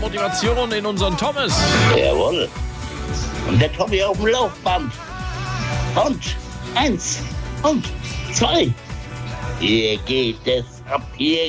Motivation in unseren Thomas. Jawohl. Und der Tommy auf dem Laufband. Und 1 und 2. Hier geht es ab, hier